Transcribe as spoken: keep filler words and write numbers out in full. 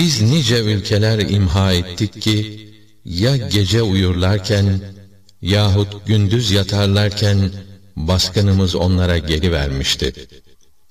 Biz nice ülkeler imha ettik ki, ya gece uyurlarken, yahut gündüz yatarlarken, baskınımız onlara gelivermişti.